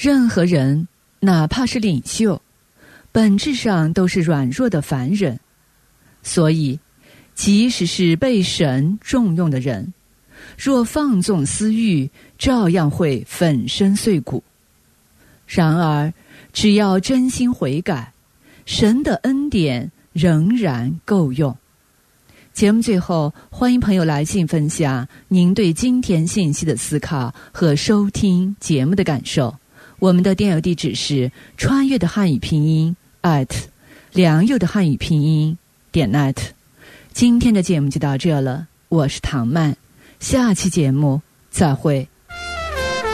任何人，哪怕是领袖，本质上都是软弱的凡人。所以，即使是被神重用的人，若放纵私欲，照样会粉身碎骨。然而，只要真心悔改，神的恩典仍然够用。节目最后，欢迎朋友来信分享您对今天信息的思考和收听节目的感受。我们的电邮地址是穿越的汉语拼音良友的汉语拼音.net。今天的节目就到这了，我是唐曼，下期节目再会。